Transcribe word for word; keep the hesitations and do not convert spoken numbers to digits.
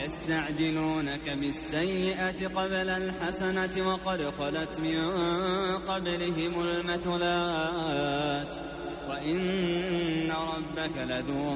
ويستعجلونك بالسيئة قبل الحسنة وقد خلت من قبلهم المثلات وإن ربك لذو